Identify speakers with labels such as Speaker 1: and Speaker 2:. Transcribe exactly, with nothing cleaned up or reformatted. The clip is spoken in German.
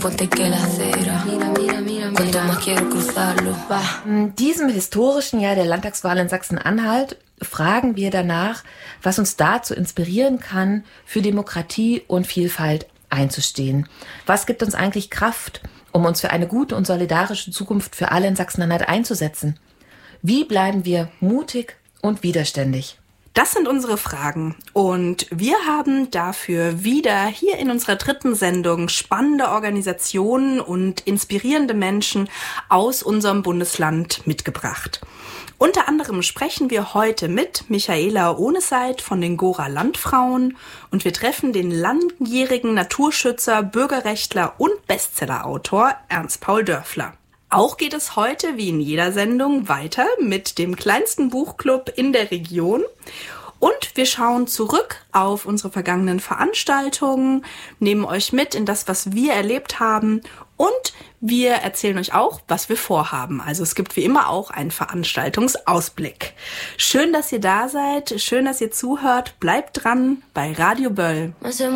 Speaker 1: In diesem historischen Jahr der Landtagswahl in Sachsen-Anhalt fragen wir danach, was uns dazu inspirieren kann, für Demokratie und Vielfalt einzustehen. Was gibt uns eigentlich Kraft, um uns für eine gute und solidarische Zukunft für alle in Sachsen-Anhalt einzusetzen? Wie bleiben wir mutig und widerständig?
Speaker 2: Das sind unsere Fragen und wir haben dafür wieder hier in unserer dritten Sendung spannende Organisationen und inspirierende Menschen aus unserem Bundesland mitgebracht. Unter anderem sprechen wir heute mit Michaela Ohneseid von den Gora Landfrauen und wir treffen den langjährigen Naturschützer, Bürgerrechtler und Bestsellerautor Ernst Paul Dörfler. Auch geht es heute, wie in jeder Sendung, weiter mit dem kleinsten Buchclub in der Region. Und wir schauen zurück auf unsere vergangenen Veranstaltungen, nehmen euch mit in das, was wir erlebt haben. Und wir erzählen euch auch, was wir vorhaben. Also es gibt wie immer auch einen Veranstaltungsausblick. Schön, dass ihr da seid, schön, dass ihr zuhört. Bleibt dran bei Radio Böll.